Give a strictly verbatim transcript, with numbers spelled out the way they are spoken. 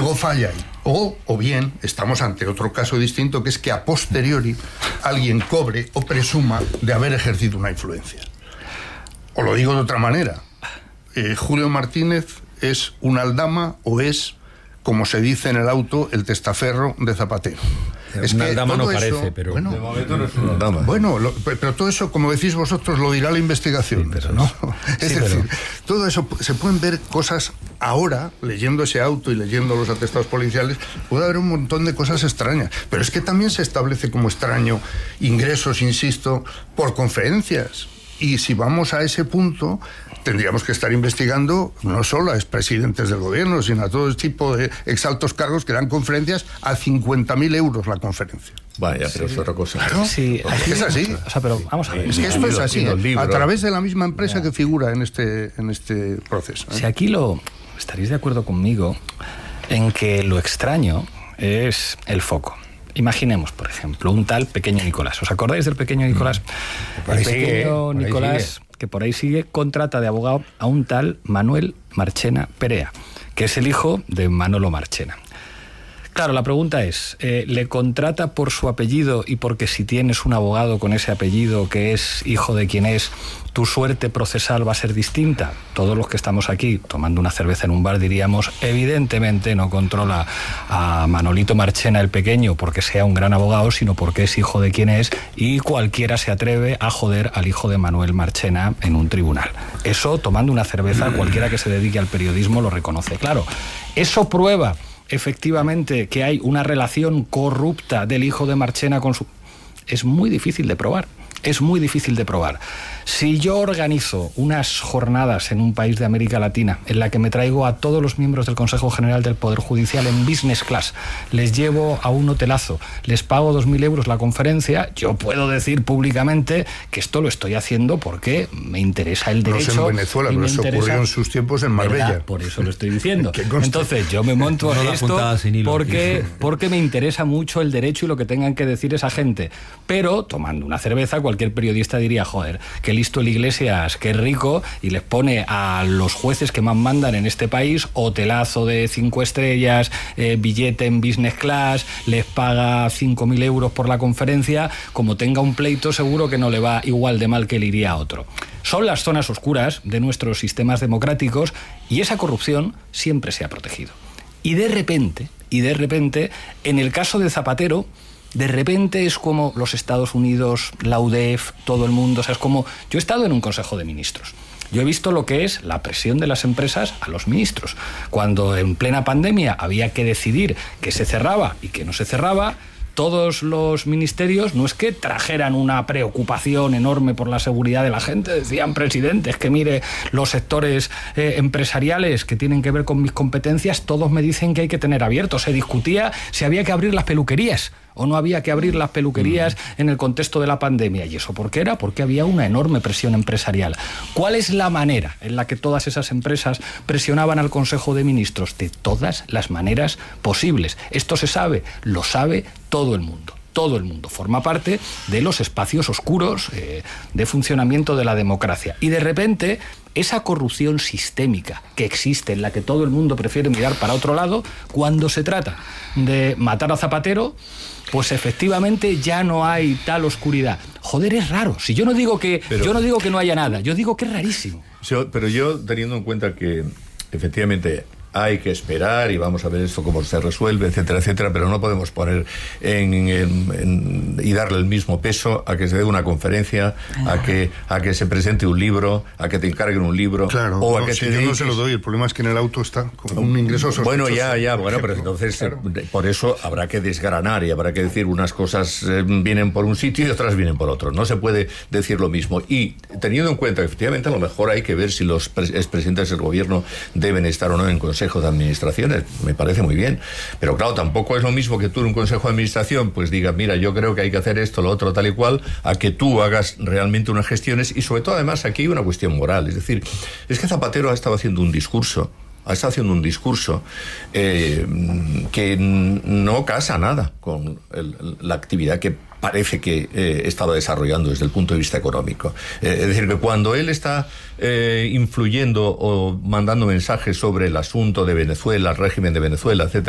algo falla ahí. O, o bien estamos ante otro caso distinto, que es que a posteriori alguien cobre o presuma de haber ejercido una influencia. O lo digo de otra manera, eh, Julio Martínez es un aldama o es, como se dice en el auto, el testaferro de Zapatero. Es una que aldama no eso, parece, pero bueno, de momento no es una aldama. Bueno, lo, pero todo eso, como decís vosotros, lo dirá la investigación. Sí, pero ¿no? eso, Es sí, decir, pero... todo eso, se pueden ver cosas ahora, leyendo ese auto y leyendo los atestados policiales, puede haber un montón de cosas extrañas. Pero es que también se establece como extraño ingresos, insisto, por conferencias. Y si vamos a ese punto, tendríamos que estar investigando no solo a expresidentes del gobierno, sino a todo tipo de exaltos cargos que dan conferencias a cincuenta mil euros la conferencia. Vaya, pero sí, es otra cosa. Claro, sí, es que es así. O sea, pero vamos a ver. Es que esto es así, a través de la misma empresa ya. que figura en este, en este proceso. ¿eh? Si aquí lo... estaréis de acuerdo conmigo en que lo extraño es el foco. Imaginemos, por ejemplo, un tal Pequeño Nicolás. ¿Os acordáis del Pequeño Nicolás? Por El ahí Pequeño sigue, por ahí Nicolás, sigue. que por ahí sigue, contrata de abogado a un tal Manuel Marchena Perea, que es el hijo de Manolo Marchena. Claro, la pregunta es, eh, ¿le contrata por su apellido y porque si tienes un abogado con ese apellido que es hijo de quien es, tu suerte procesal va a ser distinta? Todos los que estamos aquí tomando una cerveza en un bar diríamos, evidentemente no controla a Manolito Marchena el Pequeño porque sea un gran abogado, sino porque es hijo de quien es, y cualquiera se atreve a joder al hijo de Manuel Marchena en un tribunal. Eso, tomando una cerveza, cualquiera que se dedique al periodismo lo reconoce. Claro, eso prueba efectivamente que hay una relación corrupta del hijo de Marchena con su... Es muy difícil de probar, es muy difícil de probar. Si yo organizo unas jornadas en un país de América Latina en la que me traigo a todos los miembros del Consejo General del Poder Judicial en business class, les llevo a un hotelazo, les pago dos mil euros la conferencia, yo puedo decir públicamente que esto lo estoy haciendo porque me interesa el derecho. No sé en Venezuela, pero eso interesa... ocurrió en sus tiempos en Marbella. ¿Verdad? Por eso lo estoy diciendo. Entonces yo me monto no esto porque, porque me interesa mucho el derecho y lo que tengan que decir esa gente. Pero tomando una cerveza, cualquier periodista diría, joder, qué listo el Iglesias, qué rico, y les pone a los jueces que más mandan en este país hotelazo de cinco estrellas, eh, billete en business class, les paga cinco mil euros por la conferencia. Como tenga un pleito, seguro que no le va igual de mal que le iría a otro. Son las zonas oscuras de nuestros sistemas democráticos y esa corrupción siempre se ha protegido. Y de repente, y de repente, en el caso de Zapatero, de repente es como los Estados Unidos, la U D E F, todo el mundo. O sea, es como... Yo he estado en un Consejo de Ministros. Yo he visto lo que es la presión de las empresas a los ministros. Cuando en plena pandemia había que decidir que se cerraba y que no se cerraba, todos los ministerios no es que trajeran una preocupación enorme por la seguridad de la gente, decían, presidente, es que mire, los sectores eh, empresariales que tienen que ver con mis competencias, todos me dicen que hay que tener abiertos. Se discutía si había que abrir las peluquerías o no había que abrir las peluquerías en el contexto de la pandemia. ¿Y eso por qué era? Porque había una enorme presión empresarial. ¿Cuál es la manera en la que todas esas empresas presionaban al Consejo de Ministros? De todas las maneras posibles. Esto se sabe, lo sabe todo el mundo. Todo el mundo forma parte de los espacios oscuros eh, de funcionamiento de la democracia. Y de repente, esa corrupción sistémica que existe, en la que todo el mundo prefiere mirar para otro lado, cuando se trata de matar a Zapatero, pues efectivamente ya no hay tal oscuridad. Joder, es raro. Si yo no digo que, pero, yo no digo que no haya nada, yo digo que es rarísimo. Yo, pero yo, teniendo en cuenta que efectivamente hay que esperar y vamos a ver esto cómo se resuelve, etcétera, etcétera, pero no podemos poner en, en, en, y darle el mismo peso a que se dé una conferencia, a que a que se presente un libro, a que te encarguen un libro, claro, o no, a que si te yo dediques... no se lo doy, el problema es que en el auto está con un ingreso sospechoso. Bueno, ya, ya, bueno, pero entonces claro. Por eso habrá que desgranar y habrá que decir unas cosas eh, vienen por un sitio y otras vienen por otro. No se puede decir lo mismo. Y teniendo en cuenta que efectivamente a lo mejor hay que ver si los expresidentes del gobierno deben estar o no en consejo de administración. Me parece muy bien, pero claro, tampoco es lo mismo que tú en un consejo de administración pues digas, mira, yo creo que hay que hacer esto, lo otro, tal y cual, a que tú hagas realmente unas gestiones. Y sobre todo además aquí hay una cuestión moral, es decir, es que Zapatero ha estado haciendo un discurso ha estado haciendo un discurso eh, que no casa nada con el, la actividad que parece que eh, estaba desarrollando desde el punto de vista económico. Eh, es decir, que cuando él está eh, influyendo o mandando mensajes sobre el asunto de Venezuela, el régimen de Venezuela, etcétera,